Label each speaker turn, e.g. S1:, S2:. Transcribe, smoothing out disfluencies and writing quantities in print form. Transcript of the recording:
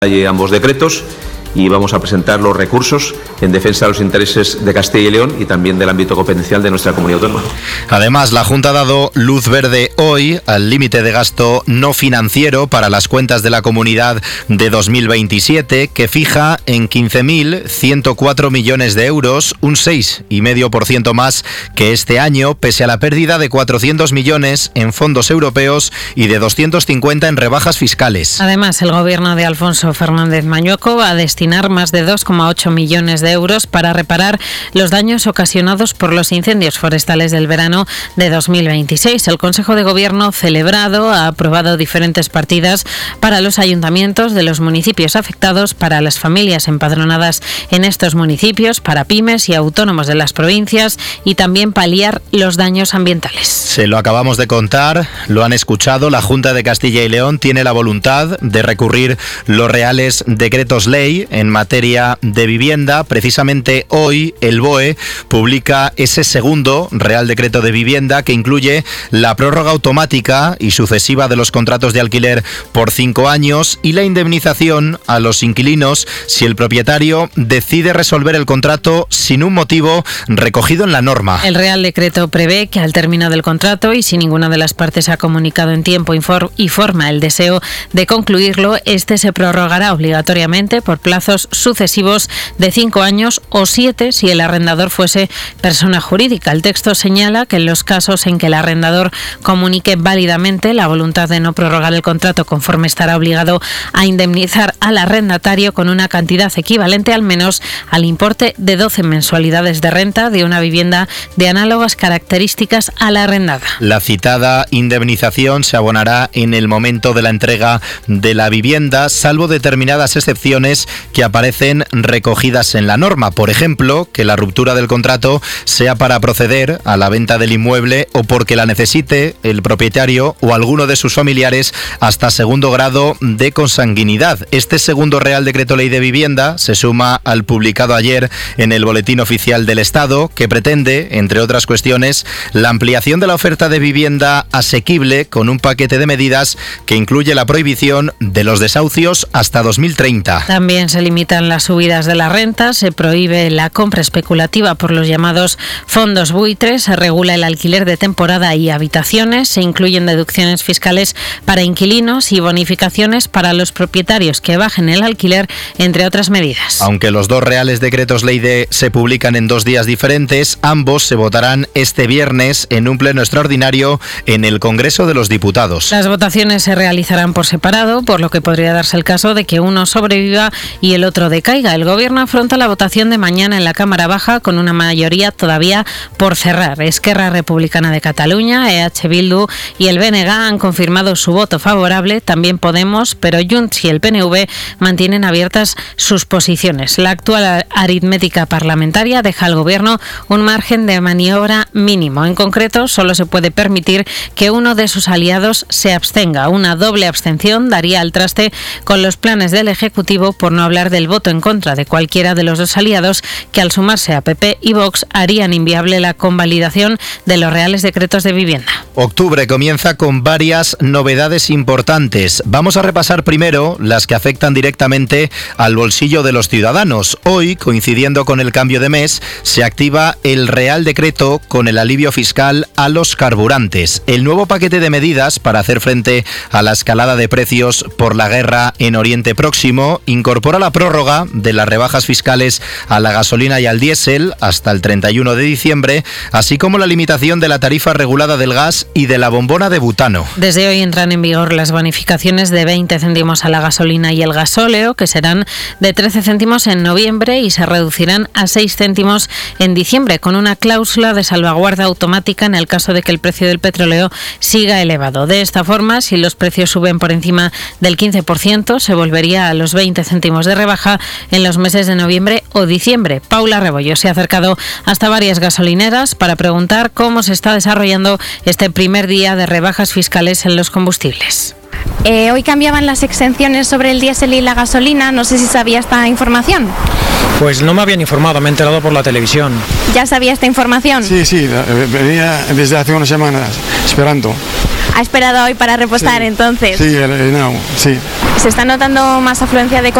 S1: ambos decretos y vamos a presentar los recursos en defensa de los intereses de Castilla y León y también del ámbito competencial de nuestra comunidad autónoma.
S2: Además, la Junta ha dado luz verde hoy al límite de gasto no financiero para las cuentas de la comunidad de 2027, que fija en 15.104 millones de euros, un 6,5% más que este año, pese a la pérdida de 400 millones en fondos europeos y de 250 en rebajas fiscales.
S3: Además, el gobierno de Alfonso Fernández Mañueco va a destinar más de 2,8 millones de euros para reparar los daños ocasionados por los incendios forestales del verano de 2026. El Consejo de Gobierno celebrado ha aprobado diferentes partidas para los ayuntamientos de los municipios afectados, para las familias empadronadas en estos municipios, para pymes y autónomos de las provincias y también paliar los daños ambientales.
S2: Se lo acabamos de contar, lo han escuchado, la Junta de Castilla y León tiene la voluntad de recurrir los reales decretos ley en materia de vivienda. Precisamente hoy el BOE publica ese segundo Real Decreto de Vivienda que incluye la prórroga automática y sucesiva de los contratos de alquiler por 5 años y la indemnización a los inquilinos si el propietario decide resolver el contrato sin un motivo recogido en la norma.
S3: El Real Decreto prevé que al término del contrato y si ninguna de las partes ha comunicado en tiempo y forma el deseo de concluirlo, este se prorrogará obligatoriamente por plazos sucesivos de 5 años o 7 si el arrendador fuese persona jurídica. El texto señala que en los casos en que el arrendador comunique válidamente la voluntad de no prorrogar el contrato, conforme estará obligado a indemnizar al arrendatario con una cantidad equivalente al menos al importe de 12 mensualidades de renta de una vivienda de análogas características a la arrendada.
S2: La citada indemnización se abonará en el momento de la entrega de la vivienda, salvo determinadas excepciones que aparecen recogidas en la norma. Por ejemplo, que la ruptura del contrato sea para proceder a la venta del inmueble o porque la necesite el propietario o alguno de sus familiares hasta segundo grado de consanguinidad. Este segundo Real Decreto Ley de Vivienda se suma al publicado ayer en el Boletín Oficial del Estado, que pretende, entre otras cuestiones, la ampliación de la oferta de vivienda asequible con un paquete de medidas que incluye la prohibición de los desahucios hasta 2030.
S3: También se limitan las subidas de la renta, se prohíbe la compra especulativa por los llamados fondos buitres, se regula el alquiler de temporada y habitaciones, se incluyen deducciones fiscales para inquilinos y bonificaciones para los propietarios que bajen el alquiler, entre otras medidas.
S2: Aunque los dos reales decretos ley se publican en 2 días diferentes, ambos se votarán este viernes en un pleno extraordinario en el Congreso de los Diputados.
S3: Las votaciones se realizarán por separado, por lo que podría darse el caso de que uno sobreviva y el otro decaiga. El Gobierno afronta la votación de mañana en la Cámara Baja con una mayoría todavía por cerrar. Esquerra Republicana de Cataluña, EH Bildu y el BNG han confirmado su voto favorable, también Podemos, pero Junts y el PNV mantienen abiertas sus posiciones. La actual aritmética parlamentaria deja al Gobierno un margen de maniobra mínimo. En concreto, solo se puede permitir que uno de sus aliados se abstenga. Una doble abstención daría al traste con los planes del Ejecutivo, por no hablar del voto en contra de cualquiera de los dos aliados, que al sumarse a PP y Vox harían inviable la convalidación de los reales decretos de vivienda.
S2: Octubre comienza con varias novedades importantes. Vamos a repasar primero las que afectan directamente al bolsillo de los ciudadanos. Hoy, coincidiendo con el cambio de mes, se activa el Real Decreto con el alivio fiscal a los carburantes. El nuevo paquete de medidas para hacer frente a la escalada de precios por la guerra en Oriente Próximo incorpora la prórroga de las rebajas fiscales a la gasolina y al diésel hasta el 31 de diciembre, así como la limitación de la tarifa regulada del gas y de la bombona de butano.
S3: Desde hoy entran en vigor las bonificaciones de 20 céntimos a la gasolina y el gasóleo, que serán de 13 céntimos en noviembre y se reducirán a 6 céntimos en diciembre, con una cláusula de salvaguarda automática en el caso de que el precio del petróleo siga elevado. De esta forma, si los precios suben por encima del 15%, se volvería a los 20 céntimos de rebaja en los meses de noviembre o diciembre. Paula Rebollo se ha acercado hasta varias gasolineras para preguntar cómo se está desarrollando este primer día de rebajas fiscales en los combustibles.
S4: Hoy cambiaban las exenciones sobre el diésel y la gasolina, no sé si sabía esta información.
S5: Pues no me habían informado, me he enterado por la televisión.
S4: ¿Ya sabía esta información?
S6: Sí, venía desde hace unas semanas esperando.
S4: ¿Ha esperado hoy para repostar entonces?
S6: Sí, no, sí.
S4: ¿Se está notando más afluencia de